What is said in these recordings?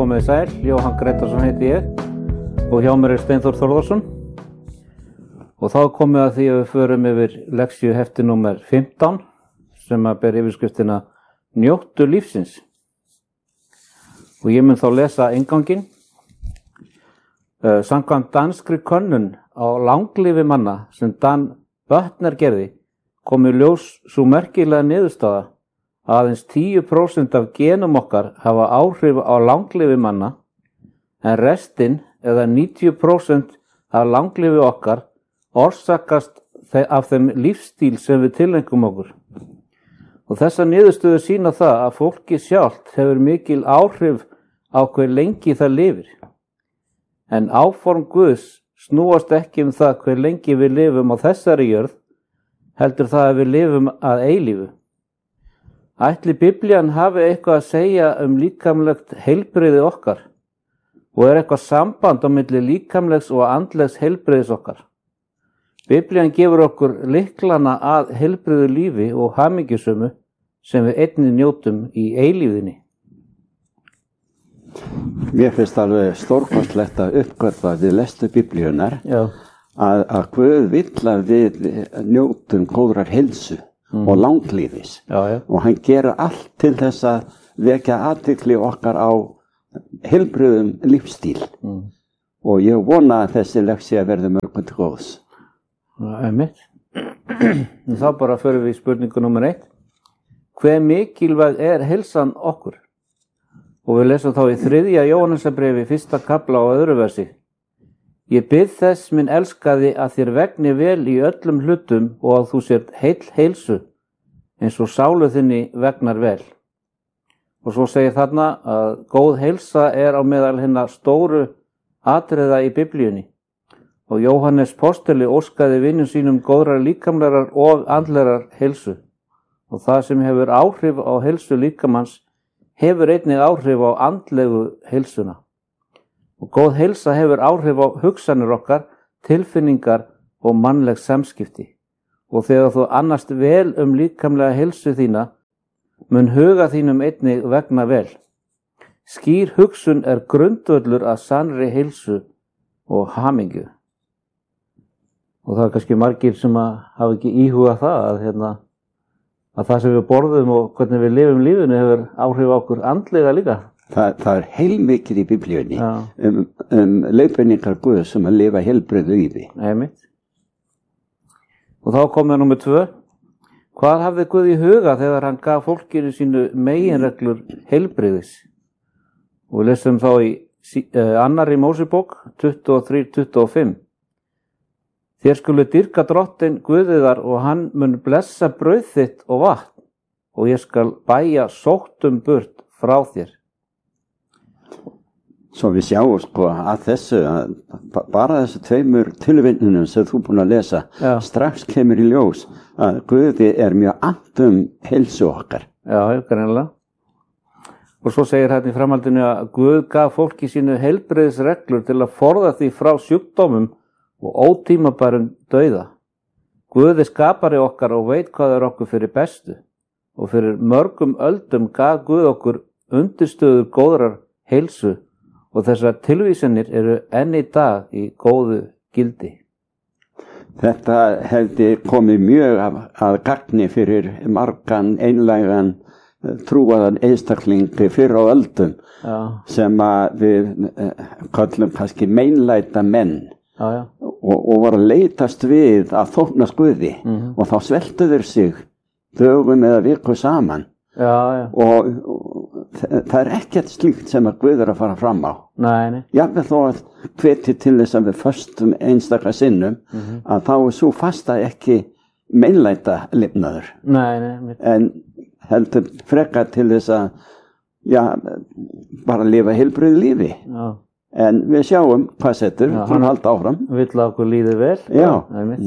komið sæl, Jóhann Grétarsson heiti ég og hjá mér Steinþór Þórðarsson og þá komið að því að við förum yfir leksíu hefti númer 15 sem að ber yfirskriftina Njóttu lífsins og ég mun þá lesa innganginn. Samkvæmt danskri könnun á langlífi manna sem Dan Böttner gerði kom í ljós sú merkilega niðurstaða að aðeins 10% af genum okkar hafa áhrif á langlífi manna en restin eða 90% af langlífi okkar orsakast af þeim lífstíl sem við tilengum okkur. Og þessa niðurstöðu sýna það að fólki sjálft hefur mikil áhrif á hve lengi það lifir. En áform Guðs snúast ekki það hve lengi við lifum á þessari jörð, heldur það að við lifum að eilífu. Ætli Biblían hafi eitthvað að segja líkamlegt heilbrigði okkar og eitthvað samband á milli líkamlegs og andlegs heilbrigðis okkar. Biblían gefur okkur lyklana að heilbrigðu lífi og hamingjusömu sem við einnig njótum í eilífðinni. Mér finnst alveg stórkostlegt að uppgötva við lestu Biblíunar að Guð vill að við njótum góðrar heilsu og langlífis og hann gerir allt til þess að vekja athygli okkar á heilbrigðum lífstíl og ég vona að þessi leksía verði mörgum til góðs. Einmitt. Þá bara förum við í spurningu númer 1. Hve mikilvæg er heilsan okkur? Og við lesum þá í 3. Jóhannesarbréfi 1. kafla og 2. versi. Ég bið þess minn elskaði að þér vegni vel í öllum hlutum og að þú sért heill heilsu eins og sálu þinni vegnar vel. Og svo segir þarna að góð heilsa er á meðal hinna stóru atriða í Biblíunni og Jóhannes postuli óskaði vinum sínum góðrar líkamlegar og andlegar heilsu og það sem hefur áhrif á heilsu líkamanns hefur einnig áhrif á andlegu heilsuna. Og góð heilsa hefur áhrif á hugsanir okkar, tilfinningar og mannleg samskipti. Og þegar þú annast vel líkamlega heilsu þína, mun huga þínum einnig vegna vel. Skýr hugsun er grundvöllur að sannri heilsu og hamingju. Og það er kannski margir sem hafa ekki íhugað það að það sem við borðum og hvernig við lifum lífinu hefur áhrif á okkur andlega líka. Það er heilmikið í Biblíunni leiðbeiningar Guðs að lifa heilbrigðu lífi. Einmitt. Og þá komið númer 2. Hvað hafði Guð í huga þegar hann gaf fólkinu sínu meginreglur heilbrigðis? Og við lesum þá í 2. Mósebók 23:25. Þér skulu dýrka Drottinn Guðiðar og hann mun blessa brauð þitt og vatn og ég skal bæja sóttum burt frá þér. Svo við sjáum að þessu, bara þessu 2 tilvinnunum sem þú búin að lesa, strax kemur í ljós að Guði er mjög annt heilsu okkar. Já, greinilega. Og svo segir hérna í framhaldinu að Guð gaf fólki sínu heilbrigðisreglur til að forða því frá sjúkdómum og ótímabærum dauða. Guð er skapari okkar og veit hvað er okkur fyrir bestu og fyrir mörgum öldum gaf Guð okkur undirstöður góðrar heilsu og þessar tilvísanir eru enn í dag í góðu gildi. Þetta hefði komið mjög að gagni fyrir margan einlægan trúaðan einstaklingi fyrr á öldum sem að við kallum kannski meinlæta menn og voru að leitast við að þóknast Guði og þá sveltu þeir sig dögum eða viku saman og það er ekkert slíkt sem að Guð er að fara fram á. Nei. Jafnvel þó að hveti til þess að við föstum einstaka sinnum að þá er svo fasta ekki meinlæta lifnaður. Nei. En heldur frekar til þess að bara lifa heilbrigðu lífi. Já. En við sjáum hvað setur, hann halda áfram. Vill að okkur líði vel. Já.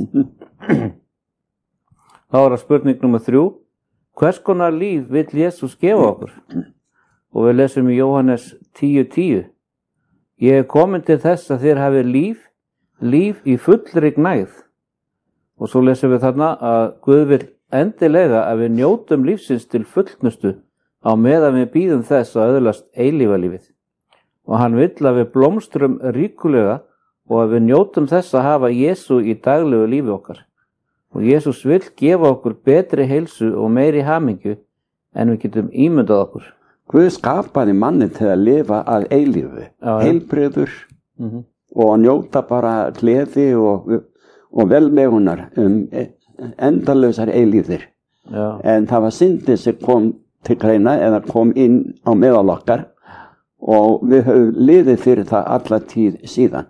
Þá er það spurning númer 3. Hvers konar líf vill Jesús gefa okkur? Og við lesum í Jóhannes 10:10. Ég er komin til þess að þér hafi líf í fullri gnægð. Og svo lesum við þarna að Guð vill endilega að við njótum lífsins til fullnustu á meðan við bíðum þess að öðlast eilífa lífið. og hann vill að við blómstrum ríkulega og að við njótum þess að hafa Jesú í daglegu lífi okkar. Og Jesús vill gefa okkur betri heilsu og meiri hamingju en við getum ímyndað okkur. Guð skapaði manni til að lifa að eilífu, heilbrigður og að njóta bara gleði og velmegunar endalausar eilífðir. En það var syndin sem kom til greina eða kom inn á meðal okkar og við höfum liðið fyrir það alla tíð síðan.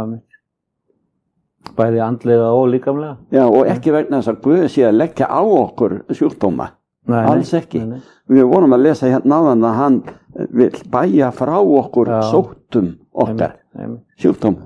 Bæði andlega og líkamlega. Já, og ekki vegna þess að Guð sé að leggja á okkur sjúkdóma. Alls ekki. Við vorum að lesa hérna áðan að hann vil bæja frá okkur sóttum okkar sjúkdóma.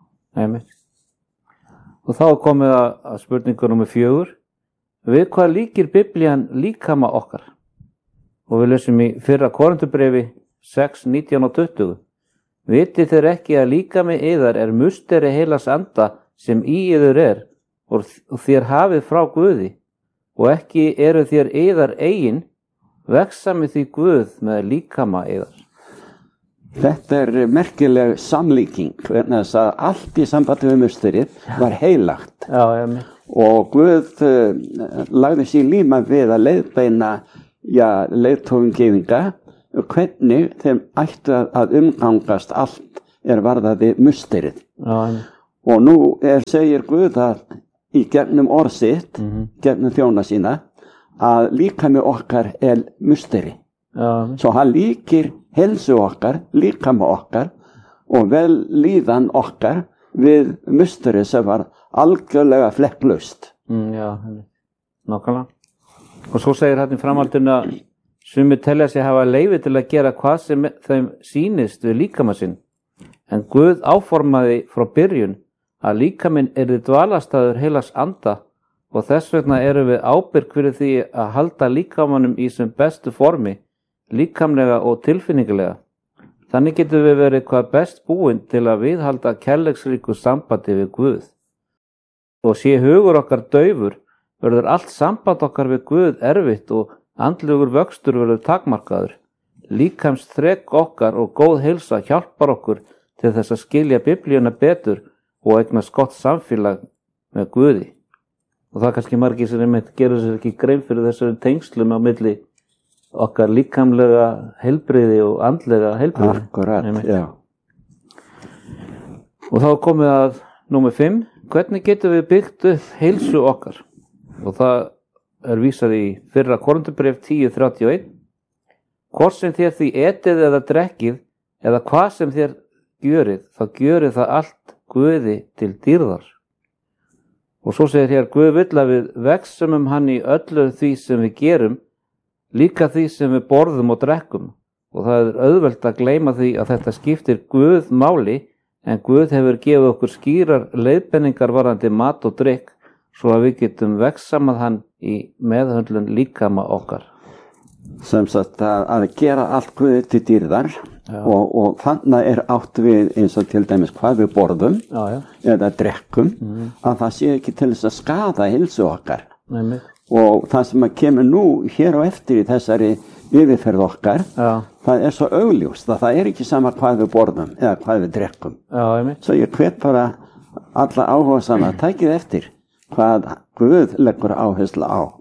Og þá komið að spurningu númer 4. Við hvað líkir Biblían líkama okkar? Og við lesum í 1. Korinthubrefi 6, 19 og 20. Vitið þér ekki að líkami yðar musteri heilags anda sem í yður og þér hafið frá Guði, og ekki eru þér yðar eigin, veksami því Guð með líkama yðar. Þetta merkileg samlíking, vegna þess að allt í sambandi við musterið var heilagt. Og Guð lagði sér líma við að leiðbeina leiðtófumgyðinga hvernig þeim ættu að umgangast allt varðaði musterið. Og nú segir Guð að í gegnum orð sitt, gegnum þjóna sína, að líkami okkar musteri. Svo hann líkir heilsu okkar, líkami okkar og vel líðan okkar við musteri sem var algjörlega flekklaust. Nákvæmlega. Og svo segir hann í framhaldinu að sumir telja sig hafa leyfi til að gera hvað sem þeim sýnist við líkama sinn. En Guð áformaði frá byrjun að líkaminn dvalarstaður heilags anda og þess vegna erum við ábyrg fyrir því að halda líkamanum í sem bestu formi, líkamlega og tilfinningilega. Þannig getum við verið hvað best búin til að viðhalda kærleiksríku sambandi við Guð. Og sé hugur okkar daufur, verður allt samband okkar við Guð erfitt og andlegur vöxtur verður takmarkaður. Líkamsþrek okkar og góð heilsa hjálpar okkur til þess að skilja Biblíuna betur og eignast gott samfélag með Guði. Og það kannski margir sem gerur sér ekki grein fyrir þessari tengslum á milli okkar líkamlega heilbrigði og andlega heilbrigði. Akkurat, já. Og þá komið að númer 5. Hvernig getum við byggt upp heilsu okkar? Og það vísað í 1. Korinthubréf 10:31. Hvort sem þér því etið eða drekkið eða hvað sem þér gjörið, þá gjörið það allt Guði til dýrðar. Og svo segir hér, Guð vill að við veksum hann í öllu því sem við gerum, líka því sem við borðum og drekkum. Og það auðvelt að gleyma því að þetta skiptir Guð máli, en Guð hefur gefið okkur skýrar leiðbenningar varðandi mat og drykk, svo að við getum veksamað hann í meðhöndlun líkama okkar. Sem sagt að gera allt Guði til dýrðar. Og þannig átt við eins og til dæmis hvað við borðum eða drekkum að það sé ekki til þess að skada heilsu okkar. Og það sem að kemur nú hér á eftir í þessari yfirferð okkar, það svo augljóst að það ekki sama hvað við borðum eða hvað við drekkum. Svo ég hvet bara alla áhugasama að tækið eftir hvað Guð leggur áherslu á.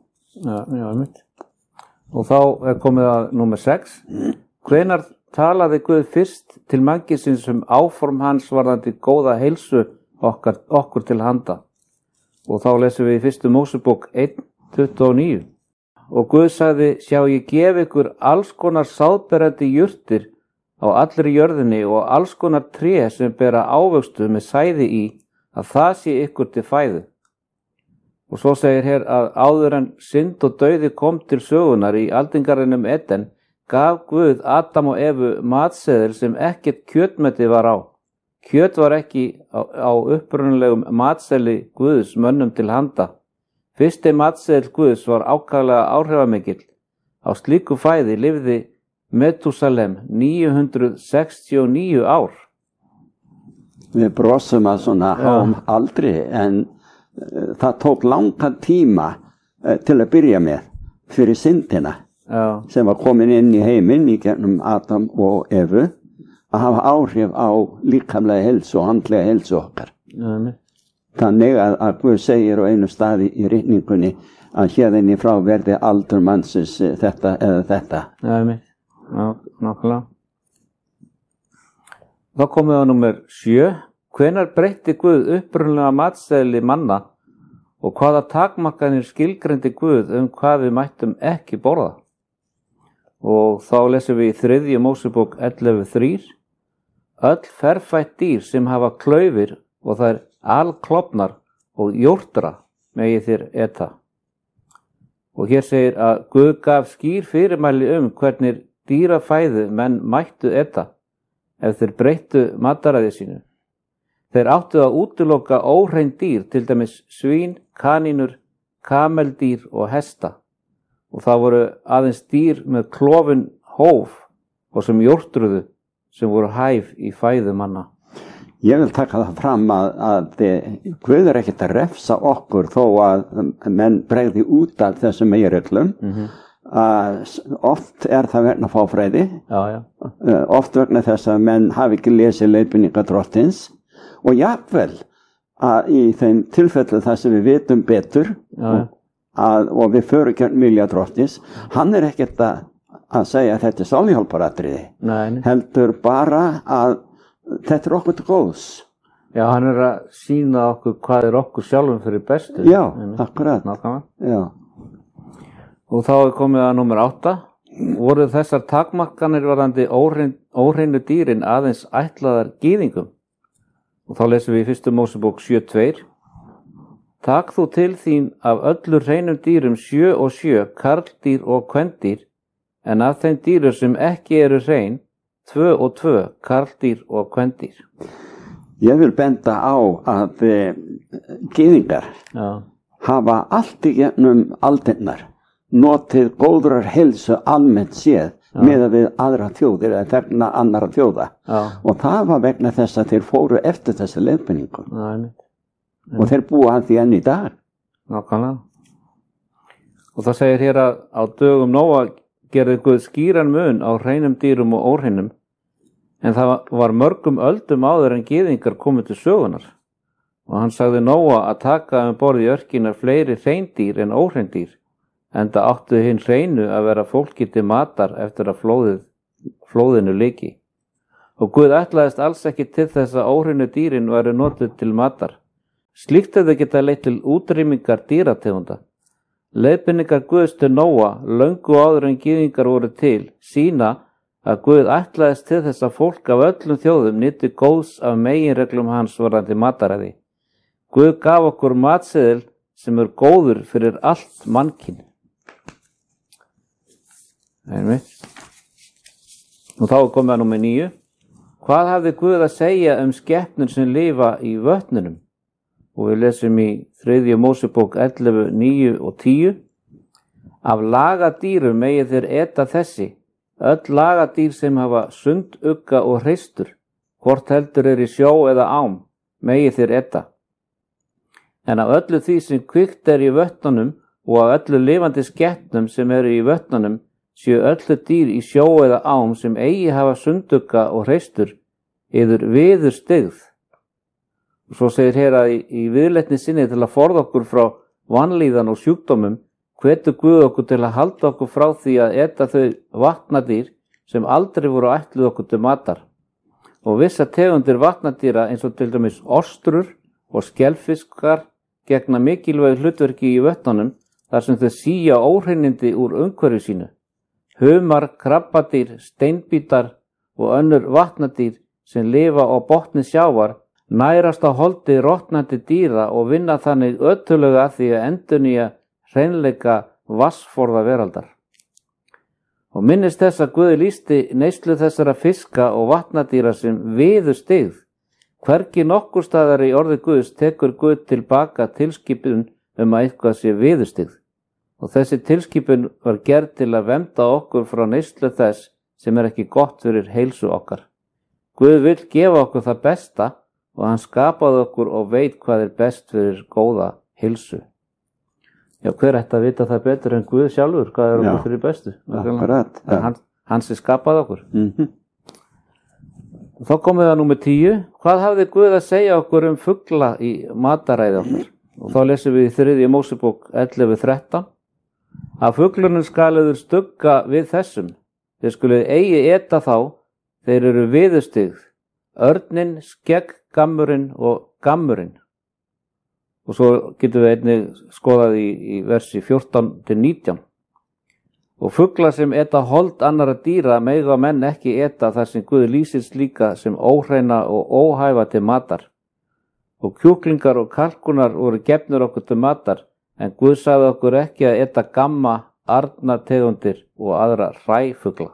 Og þá komið að númer 6. Hvenær talaði Guð fyrst til mannkynsins áform hans varðandi góða heilsu okkur til handa? Og þá lesum við í 1. Mósebók 1:29. Og Guð sagði, sjá ég gef ykkur alls konar sáðberandi jurtir á allri jörðinni og alls konar tré sem bera ávöxtu með sæði í, að það sé ykkur til fæðu. Og svo segir hér að áður en synd og dauði kom til sögunar í aldingarðinum Eden, gaf Guð Adam og Evu matseðil sem ekkert kjötmeti var á. Kjöt var ekki á upprunalegum matseðli Guðs mönnum til handa. Fyrsti matseðil Guðs var ákaflega áhrifamikill. Á slíku fæði lifði Metúsalem 969 ár. Við brosum að svona háum aldri, en það tók langan tíma til að byrja með fyrir syndina. Sem var komin inn í heiminn í gegnum Adam og Evu, að hafa áhrif á líkamlega heilsu og andlega heilsu okkar. Þannig að Guð segir á einu staði í ritningunni að hérðinni frá verði aldur mannsins þetta eða þetta. Nákvæmlega. Þá komum við á númer 7. Hvenær breytti Guð upprunalega matseðli manna og hvaða takmarkanir skilgreindi Guð hvað við mættum ekki borða? Og þá lesum við í 3. Mósebók 11:3. Öll ferfætt dýr sem hafa klaufir og þær alklofnar og jórtra megi þér eta. Og hér segir að Guð gaf skýr fyrirmæli hvernig dýrafæðu menn mættu eta ef þeir breyttu mataræði sínu. Þeir áttu að útiloka óhrein dýr, til dæmis svín, kanínur, kameldýr og hesta. Og það voru aðeins dýr með klofin hóf og sem jórtruðu sem voru hæf í fæðu manna. Ég vil taka það fram að Guð ekkert að refsa okkur þó að menn bregði út af þessum meginreglum. Oft það vegna fáfræði, oft vegna þess að menn hafi ekki lesið leiðbeiningar Drottins og jafnvel að í þeim tilfellu þar sem við vitum betur og við förum gegn vilja Drottins, hann ekkert að segja að þetta sálihjálparatriði, heldur bara að þetta okkur til góðs. Já, hann að sýna okkur hvað okkur sjálfum fyrir bestu. Já, akkurat. Já. Og þá komið að númer 8. Voru þessar takmarkanir varðandi óhreinu dýrin aðeins ætlaðar gyðingum? Og þá lesum við í 1. Mósebók 7:2. Takk þú til þín af öllu hreinum dýrum 7 og 7, karldýr og kvendýr, en af þeim dýrum sem ekki eru hrein, 2 og 2, karldýr og kvendýr. Ég vil benda á að gyðingar hafa allt í gegnum aldirnar notið góðrar heilsu almennt séð miðað við aðra þjóðir eða þegna annarra þjóða. Og það var vegna þess að þeir fóru eftir þessa leiðbeiningu. Og þeir búa að því enn í dag. Nákvæmlega. Og það segir hér að á dögum Nóa gerði Guð skýran mun á hreinum dýrum og óhreinum, en það var mörgum öldum áður en gyðingar komið til sögunar. Og hann sagði Nóa að taka borð í örkinar fleiri hreindýr en óhreindýr, enda áttu hinn hreinu að vera fólki til matar eftir að flóðinu lyki. Og Guð ætlaðist alls ekki til þess að óhreinu dýrin væru notuð til matar. Slíkt hefði geta leitt til útrýmingar dýrategunda. Leiðbeiningar Guðs til Nóa, löngu áður en gyðingar voru til, sýna að Guð ætlaðist til þess að fólk af öllum þjóðum nyti góðs af meginreglum hans varðandi mataræði. Guð gaf okkur matseðil sem góður fyrir allt mannkyn. Og þá komið að númer 9. Hvað hafði Guð að segja skepnur sem lifa í vötnunum? Og við lesum í 3. Mósebók 11, 9 og 10. Af lagadýrum megi þér eta þessi, öll lagadýr sem hafa sundugga og hreistur, hvort heldur í sjó eða ám, megi þér eta. En af öllu því sem kvikt í vötnunum og af öllu lifandi skepnum sem í vötnunum, séu öllu dýr í sjó eða ám sem eigi hafa sundugga og hreistur, yður viður styggð. Og svo segir hér að í viðleitni sinni til að forða okkur frá vanlíðan og sjúkdómum, hvetur Guð okkur til að halda okkur frá því að eta þau vatnadýr sem aldrei voru ætluð okkur til matar. Og vissa tegundir vatnadýra eins og til dæmis ostrur og skelfiskar gegna mikilvæg hlutverki í vötnunum þar sem þau sía óhreinindi úr umhverfi sínu. Humar, krabbadýr, steinbítar og önnur vatnadýr sem lifa á botni sjávar nærast á holdi rotnandi dýra og vinna þannig öttulega að því að endurnýja hreinleika vatnsforða veraldar. Og minnist þess að Guð lýsti neyslu þessara fiska og vatnadýra sem viður styggð. Hvergi nokkur staðar í orði Guðs tekur Guð tilbaka tilskipun að eitthvað sé viður styggð. Og þessi tilskipun var gerð til að vernda okkur frá neyslu þess sem ekki gott fyrir heilsu okkar. Guð vill gefa okkur það besta og hann skapaði okkur og veit hvað best fyrir góða heilsu. Já, hver ætti að vita það betur en Guð sjálfur, hvað okkur fyrir bestu? Akkurat. Hann sem skapaði okkur. Þá komum við að númer 10. Hvað hafði Guð að segja okkur fugla í mataræði okkar? Og þá lesum við í 3. Mósebók 11:13. Að fuglunum skaliður stugga við þessum. Þeir skuluð eigi eta þá, þeir eru viðurstyggð, örninn, skegggammurinn og gammurinn. Og svo getum við einnig skoðað í versi 14-19. Og fuglar sem eta hold annara dýra mega menn ekki eta þar sem Guð lýsir slíka sem óhreina og óhæfa til matar. Og kjúklingar og kalkunar voru gefnir okkur til matar, en Guð sagði okkur ekki að eta gamma, arnategundir og aðra hræfugla.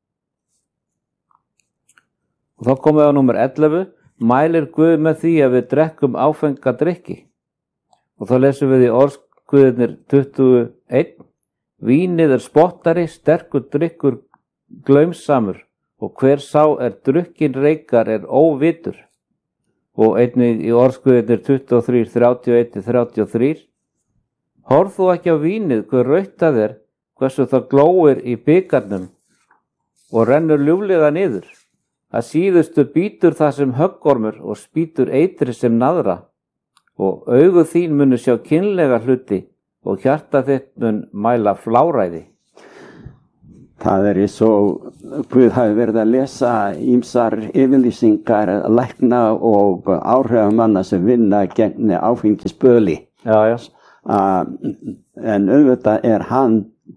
Og þá komum við á númer 11. Mælir Guð með því að við drekkum áfenga drykki? Og þá lesum við í orðsguðirnir 21. Vínið spottari, sterkur drykkur glaumsamur, og hver sá drukkin reykar óvitur. Og einnig í orðsguðirnir 23, 31-33. Horf þú ekki á vínið, hver rautt það hversu það glóir í bikarnum og rennur ljúflega niður. Að síðustu bítur það sem höggormur og spýtur eitri sem naðra. Og augu þín munu sjá kynlega hluti og hjarta þitt mun mæla fláræði. Það eins og Guð hafi verið að lesa ýmsar yfirlýsingar lækna og áhrifamanna sem vinna gegn áfengisböli. Já. En auðvitað hann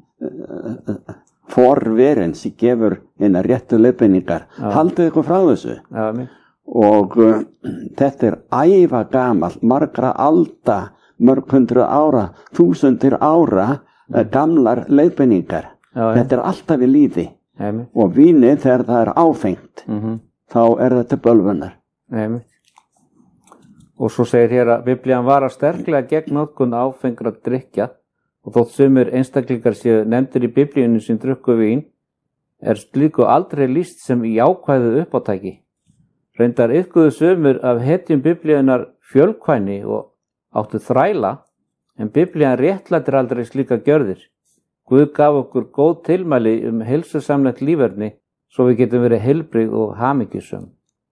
forverinn sem gefur hérna réttu leiðbeiningar. Haldið ykkur frá þessu. Já, og þetta æva gamalt, margra alda, mörg hundruð ára, þúsundir ára gamlar leiðbeiningar. Þetta alltaf í líði. Og vínið þegar það áfengt, þá þetta bölvunar. Og svo segir hér að Biblían varar sterklega gegn notkun áfengra drykkja, og þótt sumir einstaklingar séu nefndir í Biblíunni sem drukku vín, slíku aldrei lýst sem jákvæðu uppátæki. Reyndar iðkuðu sumir af hetjum Biblíunar fjölkvæni og áttu þræla, en Biblían réttlætir aldrei slíka gjörðir. Guð gaf okkur góð tilmæli heilsusamlegt líferni, svo við getum verið heilbrigð og hamingjusöm.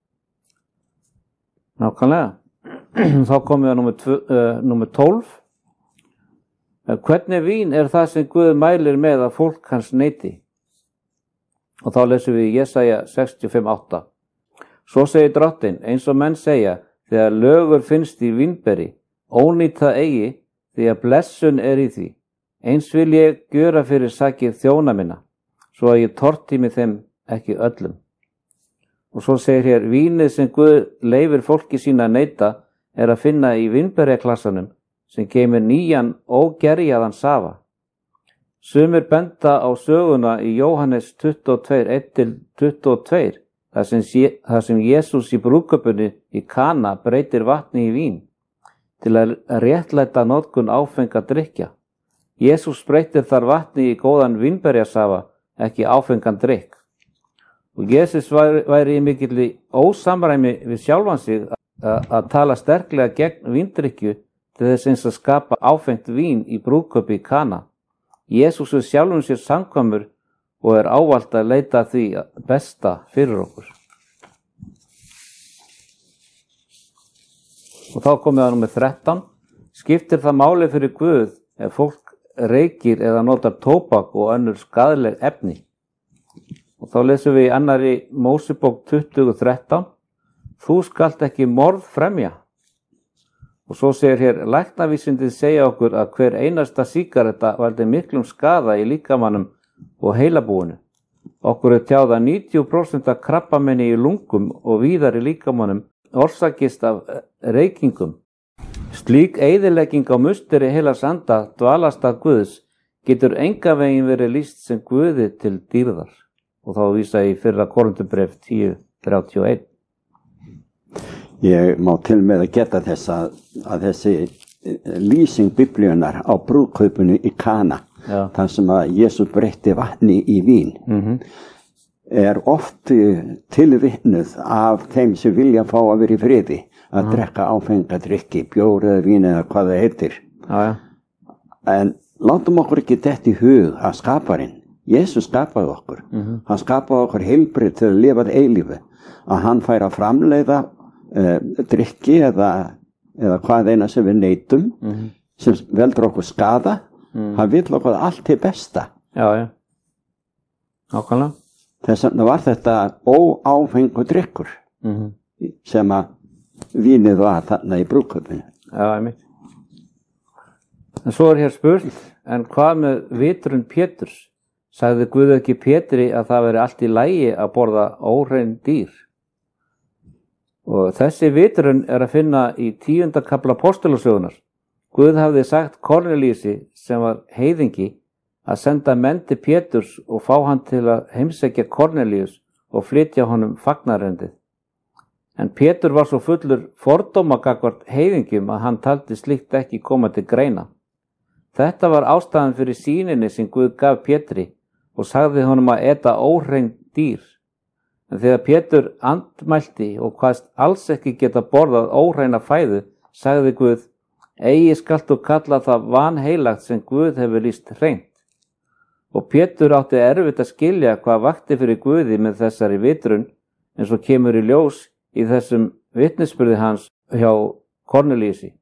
Nákvæmlega. Þá komum við á númer 12. Hvernig vín það sem Guð mælir með að fólk hans neyti? Og þá lesum við í Jesaja 65:8. Svo segir Drottinn, eins og menn segja, þegar lögur finnst í vínberi, ónýtt það eigi, því að blessun í því. Eins vil ég gjöra fyrir sakir þjóna minna, svo að ég tortími þeim ekki öllum. Og svo segir hér, vínið sem Guð leyfir fólki sína að neyta að finna í vínberjaklassanum sem geymir nýjan ógerjaðan safa. Sumir benda á söguna í Jóhannes 22:1-22, þar sem Jesús í brúðkaupinu í Kana breytir vatni í vín til að réttlæta notkun áfenga drykkja. Jesús breytir þar vatni í góðan vínberjasafa, ekki áfengan drykk. Og Jesús væri í mikilli ósamræmi við sjálfan sig að tala sterklega gegn víndrykkju til þess eins að skapa áfengt vín í brúðkaupi í Kana. Jesús sjálfum sér samkvæmur og ávallt að leita því besta fyrir okkur. Og þá komum við að númer 13. Skiptir það máli fyrir Guð ef fólk reykir eða notar tóbak og önnur skaðleg efni? Og þá lesum við í 2. Mósebók 20:13. Þú skalt ekki morð fremja. Og svo segir hér, læknavísindin segja okkur að hver einasta sígaretta valdi miklum skaða í líkamannum og heilabúinu. Okkur tjáð að 90% af krabbamenni í lungum og víðar í líkamannum orsakist af reykingum. Slík eyðilegging á musteri heilags anda dvalast að Guðs getur engan veginn verið lýst sem Guði til dýrðar. Og þá vísa í 1. Korinthubréf 10:31. Ég má til með að geta þess að þessi lýsing Biblíunar á brúðkaupinu í Kana, þar sem að Jesús breytti vatni í vín, oft tilvitnuð af þeim sem vilja fá að vera í friði, að drekka áfenga drykki, bjór eða vín eða hvað það heitir. En látum okkur ekki detta í hug að skaparinn, Jesús skapaði okkur, hann skapaði okkur heilbrigð til að lifa eilífu. að hann fær að framleiða drykki eða hvað eina sem við neytum sem veldur okkur skada. Hann vill okkur allt til besta. Já. Nákvæmlega. Þess vegna var þetta óáfengur drykkur sem að vínið var þarna í brúðkaupinu. Já, einmitt. En svo hér spurt, en hvað með vitrun Péturs? Sagði Guð ekki Pétri að það veri allt í lagi að borða óhrein dýr? Og þessi vitrun að finna í 10. kafla Apostulasögunnar. Guð hafði sagt Kornelíusi sem var heiðingi að senda menn til Péturs og fá hann til að heimsækja Kornelíus og flytja honum fagnaðarerindið. En Pétur var svo fullur fordóma gagnvart heiðingjum að hann taldi slíkt ekki koma til greina. Þetta var ástæðan fyrir sýninni sem Guð gaf Pétri og sagði honum að eta óhrein dýr. En þegar Pétur andmælti og kvaðst alls ekki geta borðað óhreina fæðu, sagði Guð: Eigi skalt þú kalla það vanheilagt sem Guð hefur lýst hreint. Og Pétur átti erfitt að skilja hvað vakti fyrir Guði með þessari vitrun, eins og kemur í ljós í þessum vitnisburði hans hjá Kornelíusi.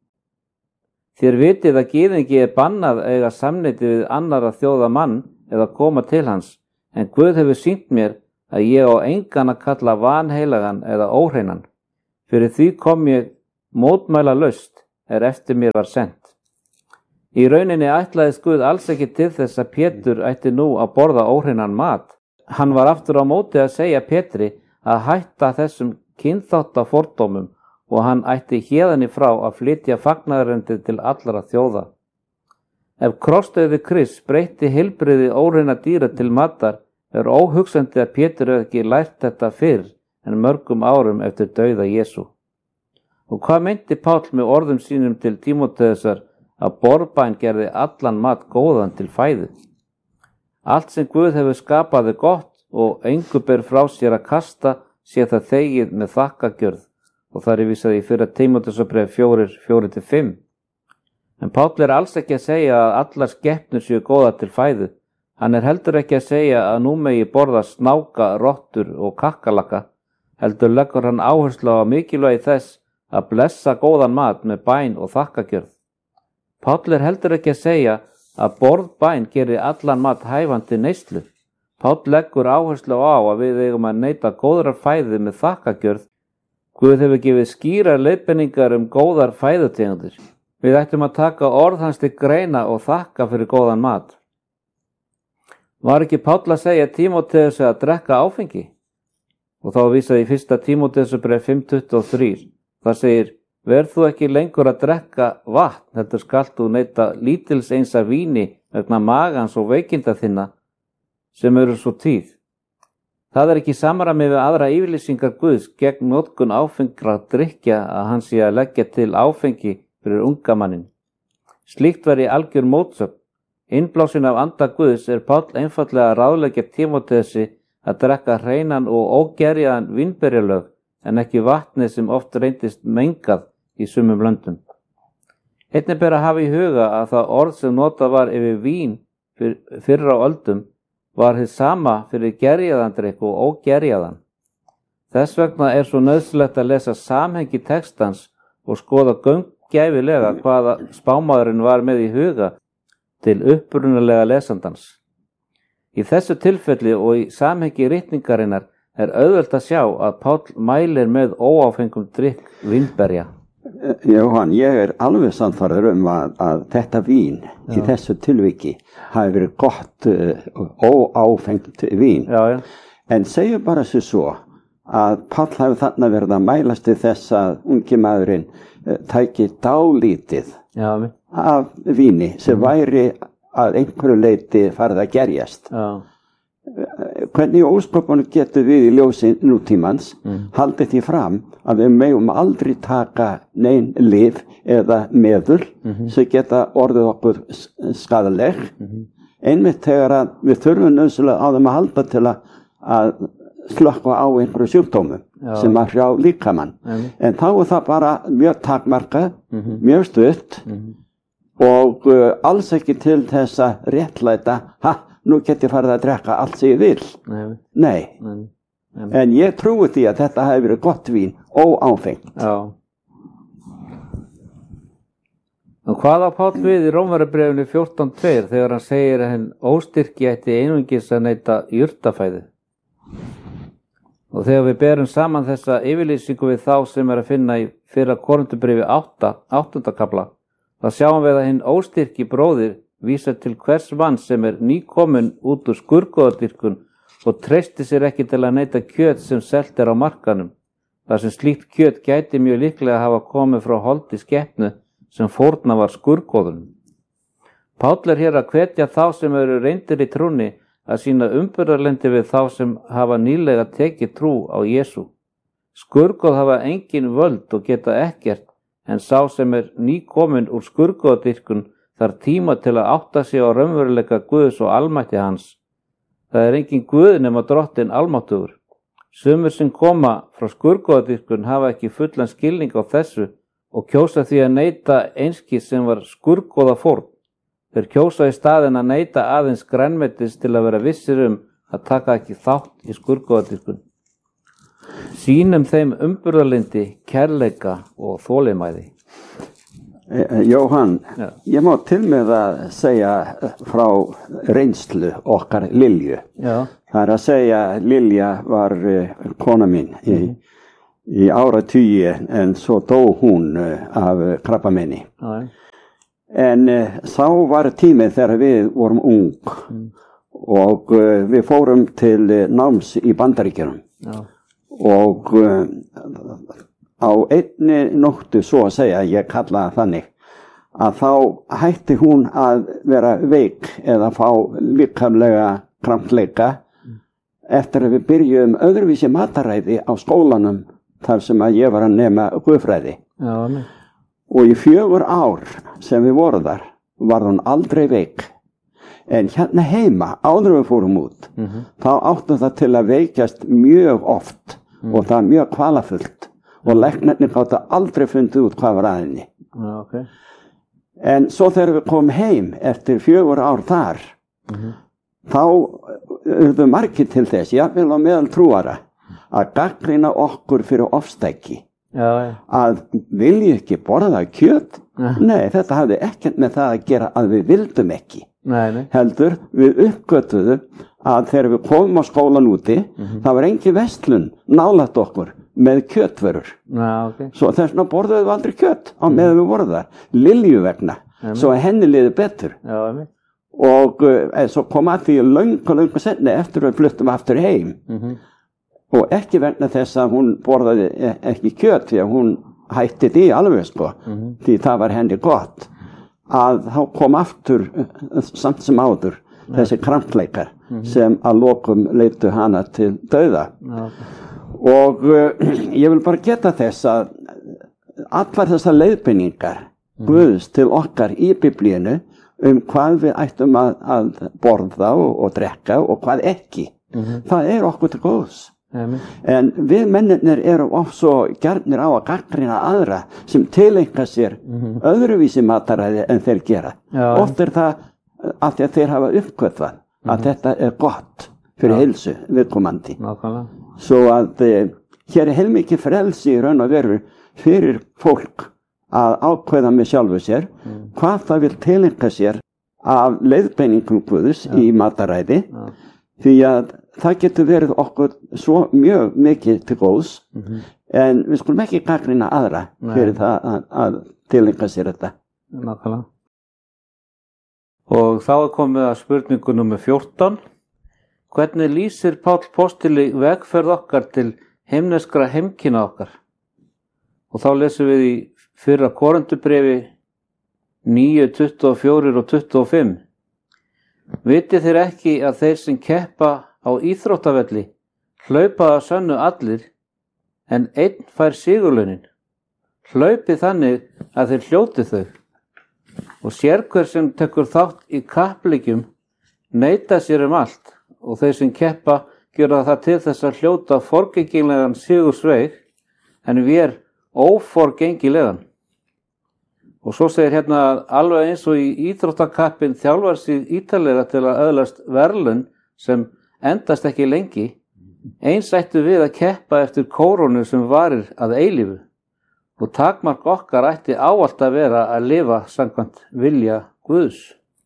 Þér vitið að gyðingi bannað eiga samneyti við annarra þjóða mann eða koma til hans, en Guð hefur sýnt mér að ég á engan að kalla vanheilagan eða óhreinan. Fyrir því kom ég mótmæla laust eftir mér var sent. Í rauninni ætlaðist Guð alls ekki til þess að Pétur ætti nú að borða óhreinan mat. Hann var aftur á móti að segja Pétri að hætta þessum kynþáttafordómum og hann ætti héðan í frá að flytja fagnaðarerindið til allra þjóða. Ef krossdauði Krists breytti heilbrigði óhreina dýra til matar, óhugsandi að Pétur hefði ekki lært þetta fyrr en mörgum árum eftir dauða Jesú. Og hvað meinti Páll með orðum sínum til Tímóteusar að borðbæn gerði allan mat góðan til fæðu? Allt sem Guð hefur skapaði gott og engu ber frá sér að kasta, sé það þegið með þakkagjörð, og það vísað í 1. Tímóteusarbréf 4:4-5. En Páll alls ekki að segja að allar skepnur séu góða til fæðu. Hann heldur ekki að segja að nú megi borða snáka, rottur og kakkalakka, heldur leggur hann áherslu á mikilvægi þess að blessa góðan mat með bæn og þakkagjörð. Páll heldur ekki að segja að borðbæn gerir allan mat hæfandi neyslu. Páll leggur áherslu á að við eigum að neyta góðrar fæðu með þakkagjörð. Guð hefur gefið skýrar leiðbeiningar góðar fæðutegundir. Við ættum að taka orð hans til greina og þakka fyrir góðan mat. Var ekki Páll að segja Tímóteusi að drekka áfengi? Og þá vísaði í 1. Tímóteusarbréf 5:23. Það segir: Verð þú ekki lengur að drekka vatn, heldur skalt þú neyta lítils eins af víni vegna magans og veikinda þinna sem eru svo tíð. Það ekki samræmi við aðra yfirlýsingar Guðs gegn notkun áfengra drykkja að hann sé að leggja til áfengi fyrir unga mannin. Slíkt væri algjör mótsögn. Innblásin af anda Guðs Páll einfaldlega að ráðleggja Tímóteusi að drekka hreinan og ógerjaðan vínberjalög en ekki vatnið sem oft reyndist mengað í sumum löndum. Einnig ber að hafa í huga að það orð sem notað var yfir vín fyrr á öldum var hið sama fyrir gerjaðan drykk og ógerjaðan. Þess vegna svo nauðsynlegt að lesa samhengi textans og skoða gaumgæfilega hvaða spámaðurinn var með í huga til upprunalega lesandans. Í þessu tilfelli og í samhengi ritningarinnar auðvelt að sjá að Páll mælir með óáfengum drykk vínberja. Jóhann, ég alveg sannfærður að þetta vín í þessu tilviki hafi verið gott óáfengt vín. Já. En segjum bara svo að Páll hafi þarna verið að mælast til þess að ungi maðurinn tæki dálítið af víni sem væri að einhverju leyti farið að gerjast. Já. Hvernig óskopunum getur við í ljósi nútímans haldið því fram að við megum aldrei taka nein lyf eða meðul sem geta orðið okkur skaðaleg, einmitt þegar að við þurfum nauðsynlega á þeim að halda til að slökkva á einhverju sjúkdómum sem að hrjá líkamann. En þá það bara mjög takmarkað, mjög stutt og alls ekki til þess að réttlæta, nú get ég farið að drekka allt sem ég vil. Nei. En ég trúi því að þetta hafi verið gott vín, óáfengt. Já. Og hvað á Páll við í Rómverjabréfinu 14:2 þegar hann segir að hinn óstyrki ætti einungis að neyta jurtafæðu? Og þegar við berum saman þessa yfirlýsingu við þá sem að finna í fyrra Korintubréfi 8. kafla, þá sjáum við að hinn óstyrki bróðir vísar til hvers mann sem nýkominn út úr skurðgoðadýrkun og treysti sér ekki til að neyta kjöt sem selt á markanum, þar sem slíkt kjöt gæti mjög líklega að hafa komið frá holdi skepnu sem fórna var skurðgoðunum. Páll hér að hvetja þá sem reyndir í trúnni að sýna umburðarlyndi við þá sem hafa nýlega tekið trú á Jesú. Skurðgoð hafa engin völd og geta ekkert, en sá sem nýkominn úr skurðgoðadýrkun þarf tíma til að átta sig á raunveruleika Guðs og almætti hans. Það engin Guð nema Drottinn almáttugur. Sumir sem koma frá skurðgoðadýrkun hafa ekki fullan skilning á þessu og kjósa því að neyta einskis sem var skurðgoða fórn. Þeir kjósa í staðinn að neyta aðeins grænmetis til að vera vissir að taka ekki þátt í skurðgoðadýrkun. Sýnum þeim umburðarlyndi, kærleika og þolinmæði. Jóhann, ég má til með að segja frá reynslu okkar Lilju. Já. Það að segja Lilja var kona mín í áratugi en svo dó hún af krabbameini. En þá var tíminn þegar við vorum ung og við fórum til náms í Bandaríkjunum. Og á einni nóttu, svo að segja, ég kalla það þannig, að þá hætti hún að vera veik eða fá líkamlega krampleika eftir að við byrjuðum öðruvísi mataræði á skólanum þar sem að ég var að nema guðfræði. Já, og í 4 ár sem við vorum þar var hún aldrei veik. En hérna heima, áður við fórum út, þá áttum það til að veikjast mjög oft og það mjög kvalafullt og læknarnir gátu aldrei fundið út hvað var að henni. Okay. En svo þegar við komum heim eftir 4 ár þar, þá urðu margir til þess, jafnvel á meðal trúara, að gagnrýna okkur fyrir ofstæki. Að vilji ekki borða kjöt? Nei, þetta hafði ekkert með það að gera að við vildum ekki. Heldur, við uppgötuðum að þegar við komum á skólan úti, það var engin verslun nálægt okkur með kjötvörur. Svo þess vegna borðuðum við aldrei kjöt á meðan við vorum þar, Lilju vegna, svo að henni liði betur. Og svo kom að því löngu senni eftir við fluttum aftur heim. Og ekki vegna þess að hún borðaði ekki kjöt, því að hún hætti því alveg, sko, því það var henni gott. Að þá kom aftur, samt sem áður, þessi krampleikar sem að lokum leiddu hana til dauða. Og ég vil bara geta þess að allar þessar leiðbeiningar Guðs til okkar í Biblíinu hvað við ættum að borða og drekka og hvað ekki, það okkur til góðs. En við mennirnir erum oft svo gjarnir á að gagnrýna aðra sem tileinka sér öðruvísi mataræði en þeir gera. Oft það af því að þeir hafa uppgötvað að þetta gott fyrir heilsu viðkomandi. Svo að hér heilmikið frelsi í raun og veru fyrir fólk að ákveða með sjálfu sér hvað það vil tileinka sér af leiðbeiningum Guðs í mataræði, því að það getur verið okkur svo mjög mikið til góðs, en við skulum ekki gagnrýna aðra fyrir það að tileinka sér þetta. Nákvæmlega. Og þá komið að spurningu númer 14. Hvernig lýsir Páll postuli vegferð okkar til himneskra heimkynna okkar? Og þá lesum við í fyrra Korintubréfi 9:24 og 25. Vitið þér ekki að þeir sem keppa á íþróttavelli hlaupa að sönnu allir, en einn fær sigurlaunin. Hlaupið þannig að þeir hljóti þau. Og sérhver sem tekur þátt í kappleikjum neita sér allt, og þeir sem keppa gera það til þess að hljóta forgengilegan sigursveig, en við óforgengilegan. Og svo segir hérna að alveg eins og í íþróttakappin þjálfar sig ítarlega til að öðlast verðlaun sem endast ekki lengi, Eins ættu við að keppa eftir kórónu sem varir að eilífu og takmark okkar ætti ávallt að vera að lifa samkvæmt vilja Guðs.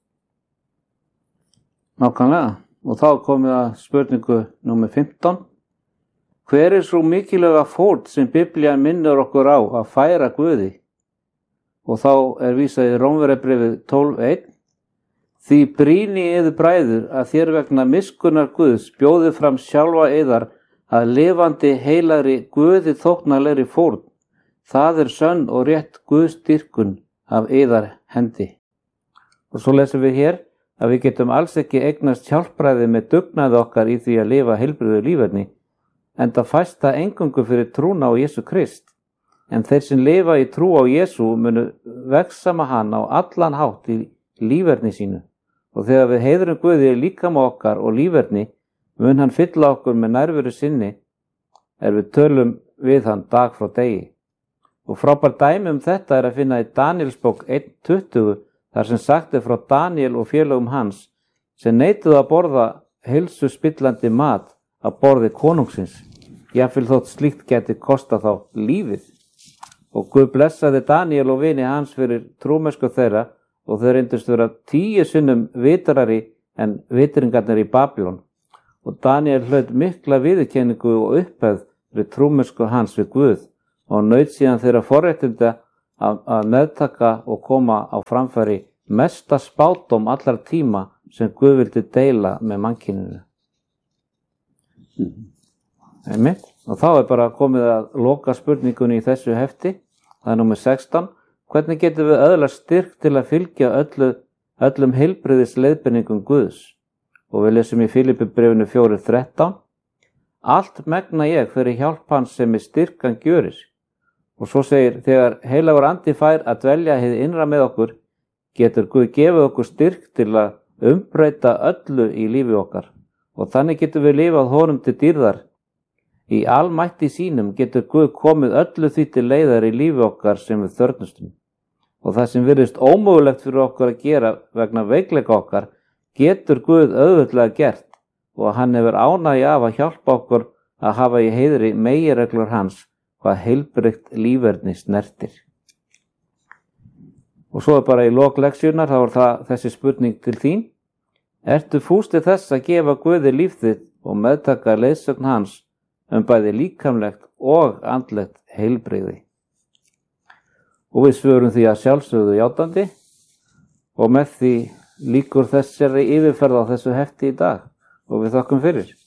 Nákvæmlega. Og þá komum við að spurningu númer 15. Hver svo mikilvæga fórn sem Biblían minnir okkur á að færa Guði? Og þá vísað í Rómverjabréfið 12:1. Því brýni yður bræður að þér vegna miskunnar Guðs bjóðið fram sjálfa yðar að lifandi heilagri Guði þóknanlegri fórn. Það sönn og rétt Guðsdýrkun af yðar hendi. Og svo lesum við hér að við getum alls ekki eignast hjálpræði með dugnaði okkar í því að lifa heilbrigðu líferni, enda fæst það eingöngu fyrir trúna á Jesú Krist. En þeir sem lifa í trú á Jesú munu vegsama hann á allan hátt í líferni sínu. Og þegar við heiðrum Guði líkama okkar og líferni, mun hann fylla okkur með nærveru sinni við tölum við hann dag frá degi. Og frábær dæmi þetta að finna í Daníelsbók 1:20, þar sem sagt frá Daníel og félögum hans, sem neituðu að borða heilsuspillandi mat að borði konungsins, jafnvel þótt slíkt geti kosta þá lífið. Og Guð blessaði Daníel og vini hans fyrir trúmennsku þeirra, og þeir reyndust vera 10 sinnum vitrari en vitringarnir í Babylon. Og Daníel hlaut mikla viðurkenningu og upphefð við trúmennsku hans við Guð og naut síðan þeirra forréttinda að meðtaka og koma á framfæri mesta spádóm allar tíma sem Guð vildi deila með mannkyninu. Einmitt. Og þá bara komið að loka spurningunni í þessu hefti. Það númer 16. Hvernig getum við öðlast styrk til að fylgja öllum heilbrigðis leiðbeiningum Guðs? Og við lesum í Filippibréfinu 4:13. Allt megna ég fyrir hjálp hans sem styrkan gjörir. Og svo segir, þegar heilagur andi fær að dvelja hið innra með okkur, getur Guð gefið okkur styrk til að umbreyta öllu í lífi okkar. Og þannig getum við lifað honum til dýrðar. Í almætti sínum getur Guð komið öllu því til leiðar í lífi okkar sem við þörfnustum. Og það sem virðist ómögulegt fyrir okkur að gera vegna veikleika okkar, getur Guð auðveldlega gert, og hann hefur ánægju af að hjálpa okkur að hafa í heiðri meginreglur hans hvað heilbrigt líferni snertir. Og svo bara í lok leksíunnar, þá það þessi spurning til þín. Ertu fús til þess að gefa Guði líf þitt og meðtaka leiðsögn hans bæði líkamlegt og andlegt heilbrigði? Og við svörum því að sjálfsögðu játandi, og með því lýkur þessari yfirferð á þessu hefti í dag, og við þökkum fyrir.